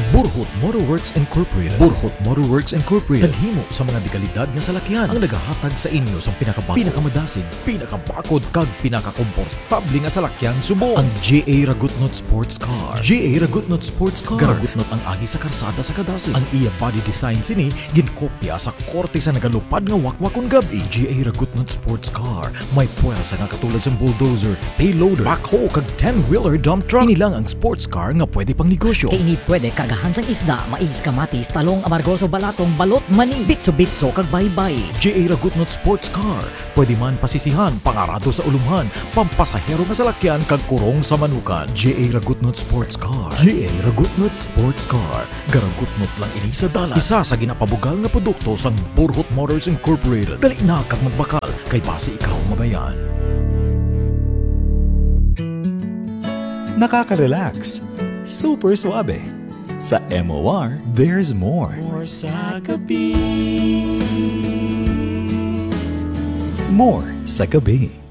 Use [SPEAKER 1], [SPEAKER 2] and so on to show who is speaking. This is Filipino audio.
[SPEAKER 1] Burhot Motorworks Incorporated. Burhot Motorworks Incorporated naghimo sa mga dekalidad nga salakyan ang nagahatag sa inyo sa pinakamadasig, pinakabakod kag pinakakomportable nga salakyan subong. Ang J.A. Ragutnot Sports Car. J.A. Ragutnot Sports Car. Garagutnot ang agi sa karsada sa kadasig. Ang iya body design sini ginkopya sa korte sa nagalupad nga wakwakon gabi. J.A. Ragutnot Sports Car may puwersa nga katulad sa bulldozer, payloader, backhoe kag 10-wheeler dump truck. Ini lang ang sports car nga pwede pang negosyo.
[SPEAKER 2] Kay ini pwede kargahan sang isda, mais, kamatis, talong, amargoso, balatong, balot, mani, bitso-bitso kag baybay.
[SPEAKER 1] J.A. Ragutnot Sports Car. Pwede man pasisihan, pangarado sa ulumhan, pampasahero nga salakyan kag kurong sa manukan. J.A. Ragutnot Sports Car. J.A. Ragutnot Sports Car. Garagutnot lang ini sa dalan. Isa sa ginapabugal nga produkto sang Burhot Motors Incorporated. Dali na kag magbakal kay base ikaw mabayan.
[SPEAKER 3] Nakaka-relax. Super suabe. Sa MOR, there's more.
[SPEAKER 4] More sa gabi.
[SPEAKER 3] More sa gabi.